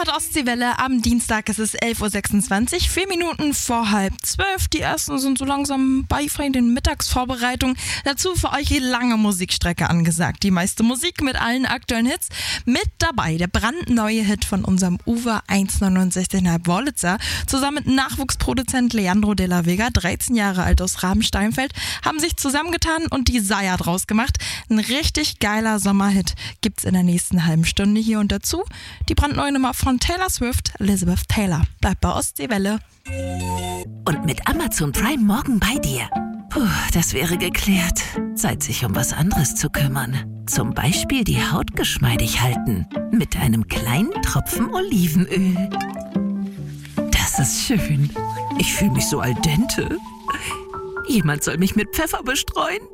hört Ostseewelle. Am Dienstag ist es 11.26 Uhr, 4 Minuten vor 11:30. Die ersten sind so langsam bei den Mittagsvorbereitungen. Dazu für euch die lange Musikstrecke angesagt. Die meiste Musik mit allen aktuellen Hits. Mit dabei der brandneue Hit von unserem Uwe 1,69,5 Wollitzer. Zusammen mit Nachwuchsproduzent Leandro de la Vega, 13 Jahre alt aus Rabensteinfeld, haben sich zusammengetan und die Saya draus gemacht. Ein richtig geiler Sommerhit gibt's in der nächsten halben Stunde hier und dazu die brandneue Nummer von Taylor Swift, Elizabeth Taylor. Bleibt bei Ostseewelle. Und mit Amazon Prime morgen bei dir. Puh, das wäre geklärt. Zeit, sich um was anderes zu kümmern. Zum Beispiel die Haut geschmeidig halten. Mit einem kleinen Tropfen Olivenöl. Das ist schön. Ich fühle mich so al dente. Jemand soll mich mit Pfeffer bestreuen.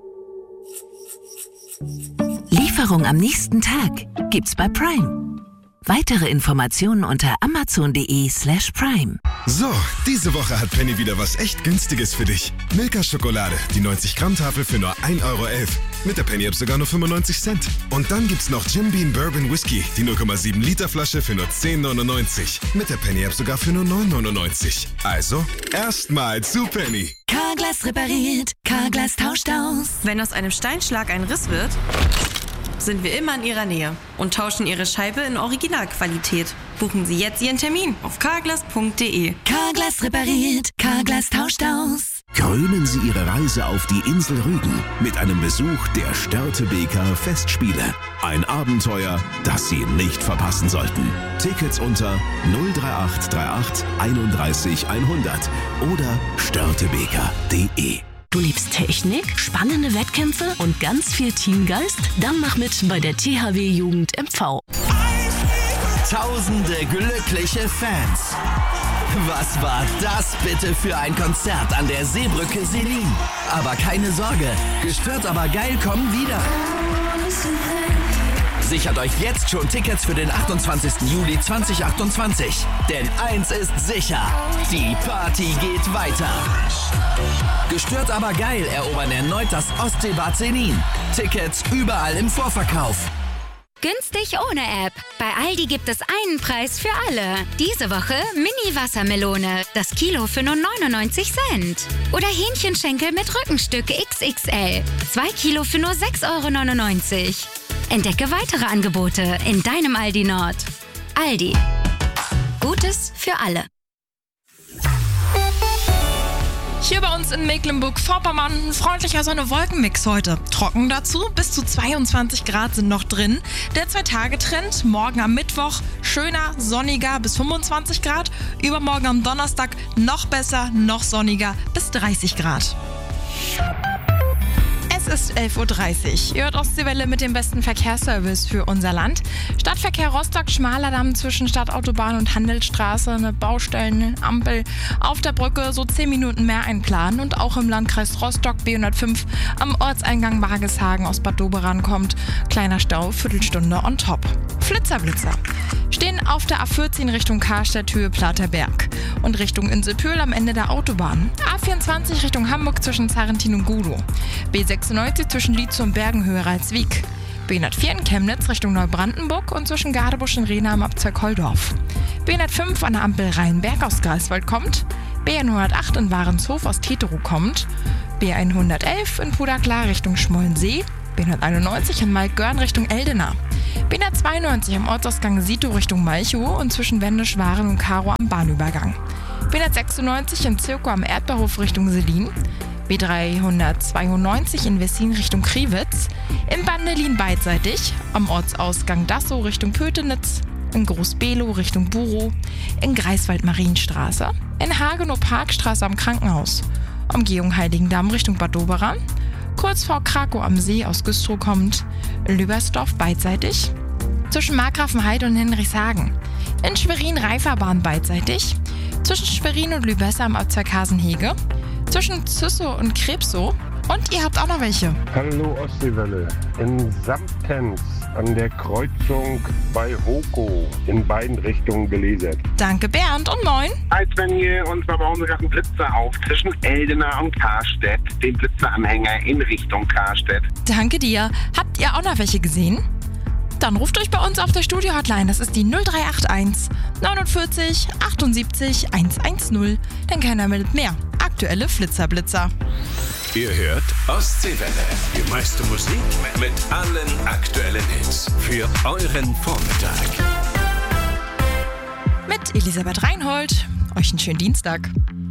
Lieferung am nächsten Tag gibt's bei Prime. Weitere Informationen unter amazon.de/prime. So, diese Woche hat Penny wieder was echt Günstiges für dich. Milka Schokolade, die 90-Gramm-Tafel für nur 1,11 €. Mit der Penny-App sogar nur 95 Cent. Und dann gibt's noch Jim Beam Bourbon Whisky, die 0,7 Liter Flasche für nur 10,99. Mit der Penny-App sogar für nur 9,99. Also, erstmal zu Penny. Carglass repariert, Carglass tauscht aus. Wenn aus einem Steinschlag ein Riss wird, sind wir immer in Ihrer Nähe und tauschen Ihre Scheibe in Originalqualität. Buchen Sie jetzt Ihren Termin auf carglass.de. Carglass repariert, Carglass tauscht aus. Krönen Sie Ihre Reise auf die Insel Rügen mit einem Besuch der Störtebeker Festspiele. Ein Abenteuer, das Sie nicht verpassen sollten. Tickets unter 03838 31 100 oder störtebeker.de. Du liebst Technik, spannende Wettkämpfe und ganz viel Teamgeist? Dann mach mit bei der THW Jugend MV. Tausende glückliche Fans. Was war das bitte für ein Konzert an der Seebrücke Selin? Aber keine Sorge, gestört aber geil kommen wieder. Sichert euch jetzt schon Tickets für den 28. Juli 2028. Denn eins ist sicher, die Party geht weiter. Gestört aber geil erobern erneut das Ostseebad Selin. Tickets überall im Vorverkauf. Günstig ohne App. Bei Aldi gibt es einen Preis für alle. Diese Woche Mini-Wassermelone. Das Kilo für nur 99 Cent. Oder Hähnchenschenkel mit Rückenstück XXL. 2 Kilo für nur 6,99 €. Entdecke weitere Angebote in deinem Aldi Nord. Aldi. Gutes für alle. Hier bei uns in Mecklenburg-Vorpommern ein freundlicher Sonne-Wolken-Mix heute. Trocken dazu, bis zu 22 Grad sind noch drin. Der 2-Tage-Trend, morgen am Mittwoch schöner, sonniger bis 25 Grad. Übermorgen am Donnerstag noch besser, noch sonniger bis 30 Grad. Es ist 11.30 Uhr. Ihr hört Ostseewelle mit dem besten Verkehrsservice für unser Land. Stadtverkehr Rostock, schmaler Damm zwischen Stadtautobahn und Handelsstraße, eine Baustellen-Ampel auf der Brücke, so 10 Minuten mehr einplanen. Und auch im Landkreis Rostock B105 am Ortseingang Margeshagen aus Bad Doberan kommt kleiner Stau, Viertelstunde on top. Flitzer. Stehen auf der A14 Richtung Karstedt, Höhe Platerberg und Richtung Inselpöhl am Ende der Autobahn. A24 Richtung Hamburg zwischen Zarentin und Gudow. B96 zwischen Lietzow und Bergenhöhe Ralswiek. B104 in Chemnitz Richtung Neubrandenburg und zwischen Gadebusch und Rehna am Abzweig Holdorf. B105 an der Ampel Rheinberg aus Greifswald kommt. B108 in Warenshof aus Teterow kommt. B111 in Pudaklar Richtung Schmollensee. B191 in Malkgörn Richtung Eldena. B192 am Ortsausgang Sito Richtung Malchow und zwischen Wendisch-Waren und Karow am Bahnübergang. B196 in Zirkow am Erdbeerhof Richtung Selin. B392 in Wessin Richtung Kriwitz. In Bandelin beidseitig am Ortsausgang Dassow Richtung Pötenitz. In Groß-Below Richtung Burow. In Greifswald-Marienstraße. In Hagenow-Parkstraße am Krankenhaus. Umgehung Heiligendamm Richtung Bad Doberan. Kurz vor Krakow am See aus Güstrow kommt. Lübersdorf beidseitig. Zwischen Markgrafenheide und Hinrichshagen. In Schwerin-Reiferbahn beidseitig. Zwischen Schwerin und Lübesse am Abzweig Hasenhege. Zwischen Züssow und Krebsow. Und ihr habt auch noch welche. Hallo Ostseewelle. In Samtens an der Kreuzung bei Hoko in beiden Richtungen gelasert. Danke Bernd und moin. Hi Sven hier, und zwar bauen wir gerade einen Blitzer auf zwischen Eldena und Karstedt. Den Blitzeranhänger in Richtung Karstedt. Danke dir. Habt ihr auch noch welche gesehen? Dann ruft euch bei uns auf der Studio-Hotline. Das ist die 0381 49 78 110. Denn keiner meldet mehr. Aktuelle Flitzer-Blitzer. Ihr hört Ostseewelle. Die meiste Musik mit allen aktuellen Hits für euren Vormittag. Mit Elisabeth Reinhold. Euch einen schönen Dienstag.